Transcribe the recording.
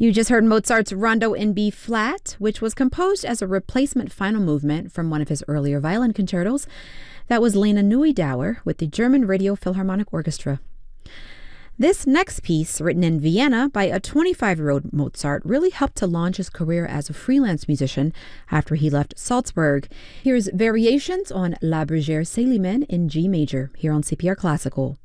You just heard Mozart's Rondo in B flat, which was composed as a replacement final movement from one of his earlier violin concertos. That was Lena Neudauer with the German Radio Philharmonic Orchestra. This next piece, written in Vienna by a 25-year-old Mozart, really helped to launch his career as a freelance musician after he left Salzburg. Here's Variations on La Bergère Célimène in G major, here on CPR Classical.